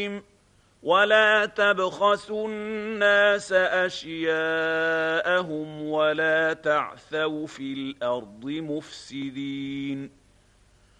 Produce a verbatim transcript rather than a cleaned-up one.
ولا تبخسوا الناس أشياءهم ولا تعثوا في الأرض مفسدين